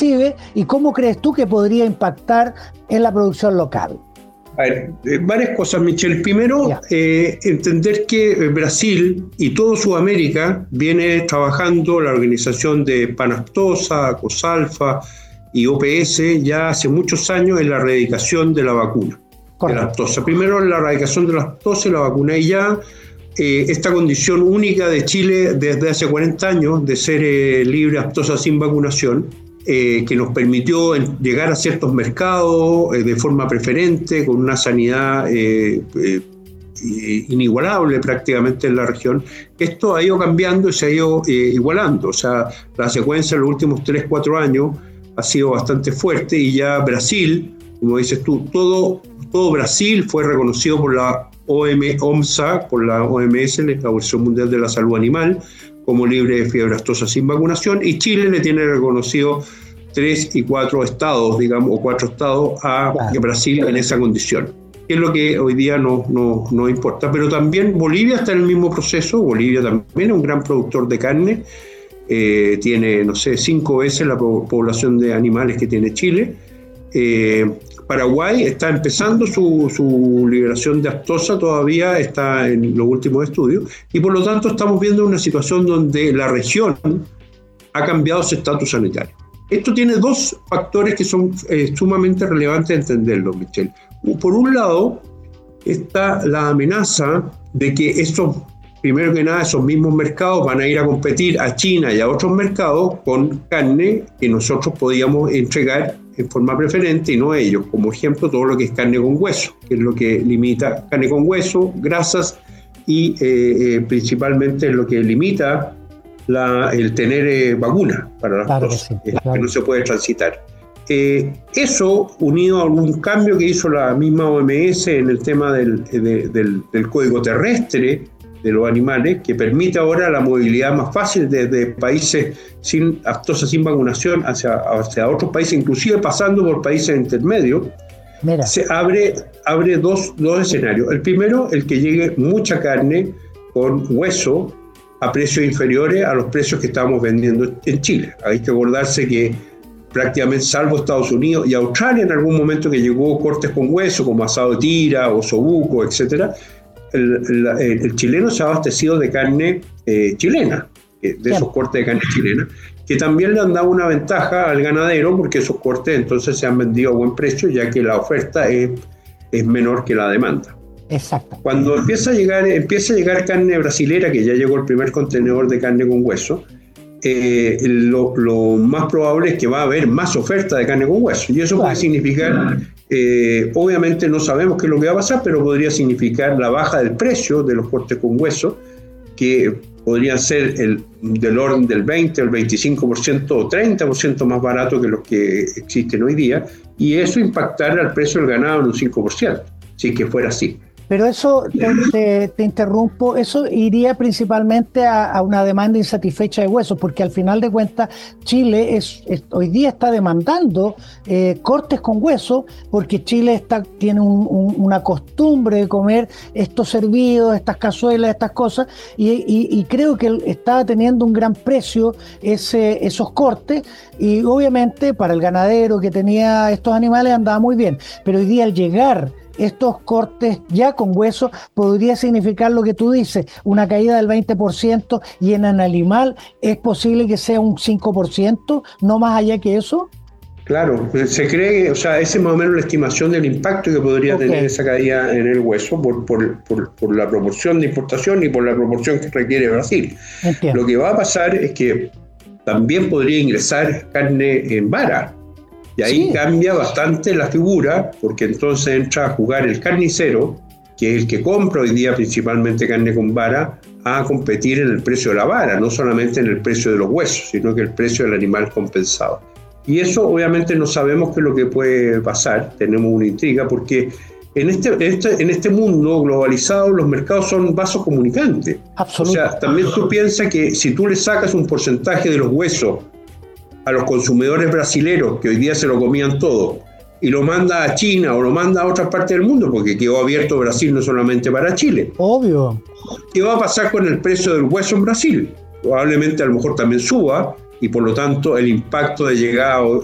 percibe y cómo crees tú que podría impactar en la producción local? A ver, varias cosas, Michelle. Primero, entender que Brasil y toda Sudamérica viene trabajando la organización de Panaptosa, COSALFA y OPS ya hace muchos años en la erradicación de la vacuna. De la aftosa. Primero la erradicación de la aftosa y la vacuna, y ya esta condición única de Chile desde hace 40 años de ser libre de aftosa sin vacunación, que nos permitió llegar a ciertos mercados de forma preferente, con una sanidad inigualable prácticamente en la región. Esto ha ido cambiando y se ha ido igualando. O sea, la secuencia en los últimos 3-4 años ha sido bastante fuerte, y ya Brasil, como dices tú, todo Brasil fue reconocido por la OMSA, por la OMS, la Organización Mundial de la Salud Animal, como libre de fiebre aftosa sin vacunación, y Chile le tiene reconocido 3 y 4 estados, digamos, o 4 estados a Brasil en esa condición, que es lo que hoy día no importa. Pero también Bolivia está en el mismo proceso. Bolivia también es un gran productor de carne, tiene, no sé, 5 veces la población de animales que tiene Chile. Paraguay está empezando su liberación de aftosa, todavía está en los últimos estudios, y por lo tanto estamos viendo una situación donde la región ha cambiado su estatus sanitario. Esto tiene dos factores que son sumamente relevantes entenderlo, Michelle. Por un lado, está la amenaza de que primero que nada, esos mismos mercados van a ir a competir a China y a otros mercados con carne que nosotros podíamos entregar en forma preferente y no ellos. Como ejemplo, todo lo que es carne con hueso, que es lo que limita carne con hueso, grasas y principalmente lo que limita el tener vacuna para las cosas, que no se puede transitar. Eso, unido a algún cambio que hizo la misma OMS en el tema del código terrestre de los animales, que permite ahora la movilidad más fácil desde países sin aftosa, sin vacunación, hacia otros países, inclusive pasando por países intermedios. Se abre dos escenarios. El primero, el que llegue mucha carne con hueso a precios inferiores a los precios que estábamos vendiendo en Chile. Hay que acordarse que prácticamente, salvo Estados Unidos y Australia en algún momento, que llegó cortes con hueso como asado de tira, osobuco, etcétera, el chileno se ha abastecido de carne chilena, de esos cortes de carne chilena, que también le han dado una ventaja al ganadero, porque esos cortes entonces se han vendido a buen precio, ya que la oferta es menor que la demanda. Exacto. Cuando empieza a llegar carne brasilera, que ya llegó el primer contenedor de carne con hueso, lo más probable es que va a haber más oferta de carne con hueso, y eso puede significar, obviamente no sabemos qué es lo que va a pasar, pero podría significar la baja del precio de los cortes con hueso, que podrían ser del orden del 20, el 25% o 30% más barato que los que existen hoy día, y eso impactará al precio del ganado en un 5%, si es que fuera así. Pero eso, te interrumpo, eso iría principalmente a una demanda insatisfecha de huesos, porque al final de cuentas Chile hoy día está demandando cortes con hueso, porque Chile tiene una costumbre de comer estos servidos, estas cazuelas, estas cosas, y creo que está teniendo un gran precio esos cortes, y obviamente para el ganadero que tenía estos animales andaba muy bien, pero hoy día al llegar estos cortes ya con hueso podría significar lo que tú dices, una caída del 20%, y en el animal es posible que sea un 5%, no más allá que eso. Claro, se cree, o sea, esa es más o menos la estimación del impacto que podría tener esa caída en el hueso por la proporción de importación y por la proporción que requiere Brasil. Entiendo. Lo que va a pasar es que también podría ingresar carne en vara. Y ahí cambia bastante la figura, porque entonces entra a jugar el carnicero, que es el que compra hoy día principalmente carne con vara, a competir en el precio de la vara, no solamente en el precio de los huesos, sino que el precio del animal compensado. Y eso obviamente no sabemos qué es lo que puede pasar, tenemos una intriga, porque en este mundo globalizado los mercados son vasos comunicantes. O sea, también tú piensas que si tú le sacas un porcentaje de los huesos a los consumidores brasileros, que hoy día se lo comían todo, y lo manda a China o lo manda a otras partes del mundo, porque quedó abierto Brasil no solamente para Chile. Obvio. ¿Qué va a pasar con el precio del hueso en Brasil? Probablemente a lo mejor también suba, y por lo tanto el impacto de llegada